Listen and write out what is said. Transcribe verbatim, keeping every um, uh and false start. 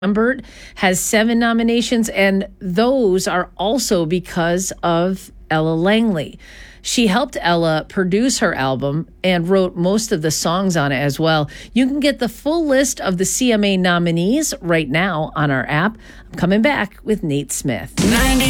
Humbert has seven nominations, and those are also because of Ella Langley. She helped Ella produce her album and wrote most of the songs on it as well. You can get the full list of the C M A nominees right now on our app. I'm coming back with Nate Smith. ninety